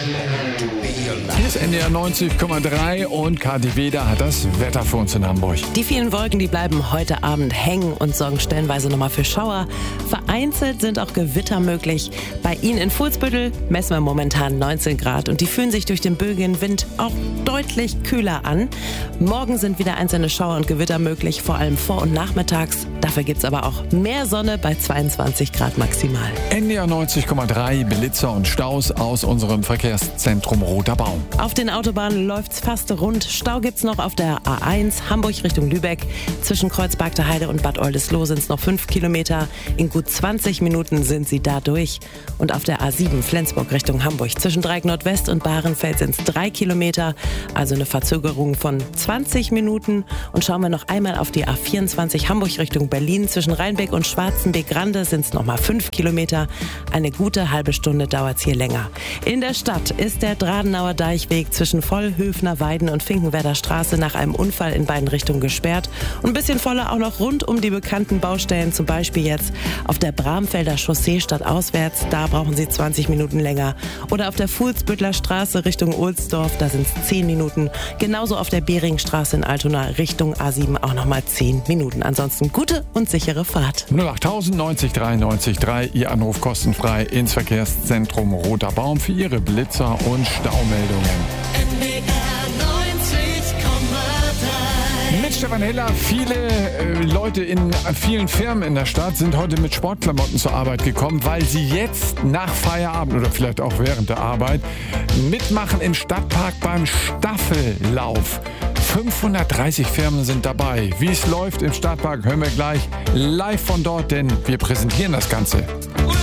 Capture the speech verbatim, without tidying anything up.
Hier ist N D R neunzig Komma drei und Kathi Weder hat das Wetter für uns in Hamburg. Die vielen Wolken, die bleiben heute Abend hängen und sorgen stellenweise nochmal für Schauer. Vereinzelt sind auch Gewitter möglich. Bei Ihnen in Fuhlsbüttel messen wir momentan neunzehn Grad und die fühlen sich durch den böigen Wind auch deutlich kühler an. Morgen sind wieder einzelne Schauer und Gewitter möglich, vor allem vor- und nachmittags. Dafür gibt es aber auch mehr Sonne bei zweiundzwanzig Grad maximal. N D R neunzig Komma drei, Blitzer und Staus aus unserem Verkehrszentrum Roter Baum. Auf den Autobahnen läuft's fast rund. Stau gibt's noch auf der A eins Hamburg Richtung Lübeck. Zwischen Kreuzberg der Heide und Bad Oldesloe sind's noch fünf Kilometer. In gut zwanzig Minuten sind sie da durch. Und auf der A sieben Flensburg Richtung Hamburg zwischen Dreieck Nordwest und Bahrenfeld sind's drei Kilometer. Also eine Verzögerung von zwanzig Minuten. Und schauen wir noch einmal auf die A vierundzwanzig Hamburg Richtung Berlin. Zwischen Rheinbeck und Schwarzenbeek-Grande sind's noch mal fünf Kilometer. Eine gute halbe Stunde dauert's hier länger. In der Stadt ist der Dradenauer Deichweg zwischen Vollhöfner Weiden und Finkenwerder Straße nach einem Unfall in beiden Richtungen gesperrt. Und ein bisschen voller auch noch rund um die bekannten Baustellen, zum Beispiel jetzt auf der Bramfelder Chaussee stadtauswärts, da brauchen Sie zwanzig Minuten länger. Oder auf der Fuhlsbüttler Straße Richtung Ohlsdorf, da sind es zehn Minuten. Genauso auf der Beringstraße in Altona Richtung A sieben auch nochmal zehn Minuten. Ansonsten gute und sichere Fahrt. null acht neunzig drei neunzig drei, Ihr Anruf kostenfrei ins Verkehrszentrum Roter Baum für Ihre Blitzer- und Staumeldungen. N D R neunzig Komma drei. Mit Stefan Heller, viele äh, Leute in vielen Firmen in der Stadt sind heute mit Sportklamotten zur Arbeit gekommen, weil sie jetzt nach Feierabend oder vielleicht auch während der Arbeit mitmachen im Stadtpark beim Staffellauf. fünfhundertdreißig Firmen sind dabei. Wie es läuft im Stadtpark, hören wir gleich live von dort, denn wir präsentieren das Ganze.